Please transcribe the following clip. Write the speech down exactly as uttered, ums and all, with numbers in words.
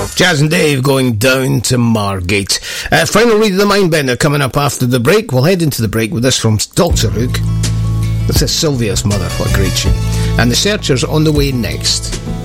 stuff. Jazz and Dave going down to Margate. Uh, final read of the Mindbender coming up after the break. We'll head into the break with this from Doctor Hook. This is Sylvia's Mother. What a great tune. And the Searchers on the way next.